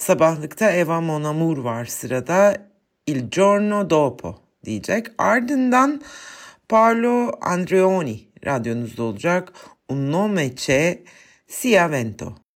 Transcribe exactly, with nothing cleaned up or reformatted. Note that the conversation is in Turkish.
Sabahlıkta Eva Mon Amour var sırada. Il giorno dopo diyecek. Ardından Paolo Andreoni radyonuzda olacak. Un nome c'è sia vento.